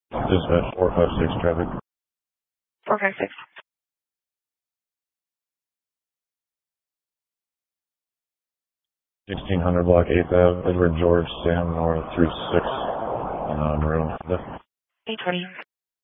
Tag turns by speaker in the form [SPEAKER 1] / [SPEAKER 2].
[SPEAKER 1] Dispatch 456 traffic.
[SPEAKER 2] 456.
[SPEAKER 1] 1600 block 8th Ave, Edward George, Sam North 36, Maroon.
[SPEAKER 2] 820.